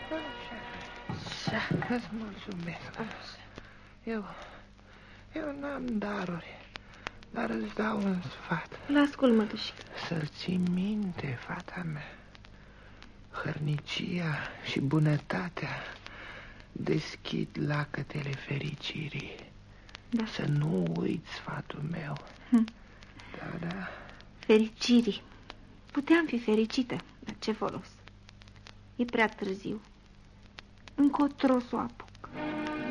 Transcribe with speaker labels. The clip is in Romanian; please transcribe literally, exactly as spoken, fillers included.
Speaker 1: Așa. Îți mulțumesc.
Speaker 2: Așa.
Speaker 1: Eu, eu n-am daruri, dar îți dau un sfat.
Speaker 2: L-ascult, mătușică.
Speaker 1: Să-l ții minte, fata mea. Hărnicia și bunătatea deschid lacătele fericirii.
Speaker 2: Da.
Speaker 1: Să nu uiți sfatul meu.
Speaker 2: Hm.
Speaker 1: Da, da.
Speaker 2: Fericirii. Puteam fi fericită, dar ce folos? E prea târziu. Încotro s-o apuc.